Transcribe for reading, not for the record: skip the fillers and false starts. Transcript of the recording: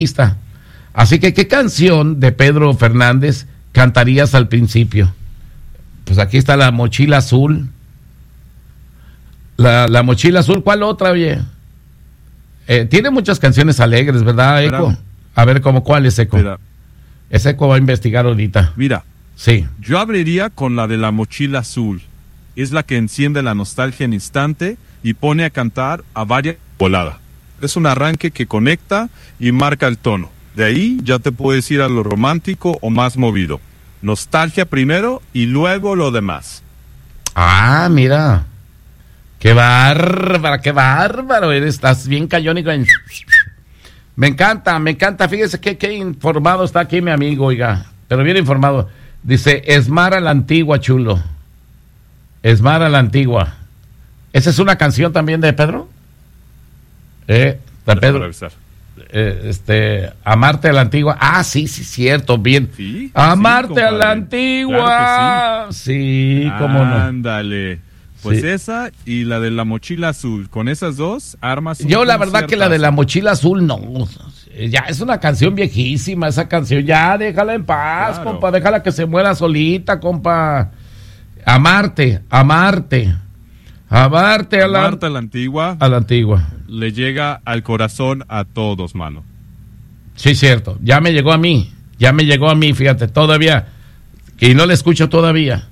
está. Así que, ¿qué canción de Pedro Fernández cantarías al principio? Pues aquí está La Mochila Azul. La Mochila Azul, ¿cuál otra, oye? Tiene muchas canciones alegres, ¿verdad, Eco? Espera. A ver, ¿cuál es, Eco? Espera. Ese Eco va a investigar ahorita. Mira, Sí. yo abriría con la de La Mochila Azul. Es la que enciende la nostalgia en instante y pone a cantar a varias volada. Es un arranque que conecta y marca el tono. De ahí ya te puedes ir a lo romántico o más movido. Nostalgia primero y luego lo demás. Ah, mira. Qué bárbaro eres. Estás bien cayónico. Me encanta. Fíjese qué informado está aquí mi amigo, oiga. Pero bien informado. Dice, Esmar a la Antigua, chulo. Esmar a la Antigua. ¿Esa es una canción también de Pedro? De Pedro. Amarte a la Antigua. Ah, sí, cierto, bien. Sí, Amarte sí, a la Antigua. Claro que sí. Sí, cómo no. Ándale. Pues Sí. esa y la de La Mochila Azul. Con esas dos armas. Yo la verdad que la de La Mochila Azul no. Ya es una canción viejísima esa canción. Ya déjala en paz, Claro. compa. Déjala que se muera solita, compa. Amarte a Amarte a la Antigua a la Antigua. le llega al corazón a todos, mano. Sí, cierto. Ya me llegó a mí, fíjate, todavía. Y no la escucho todavía.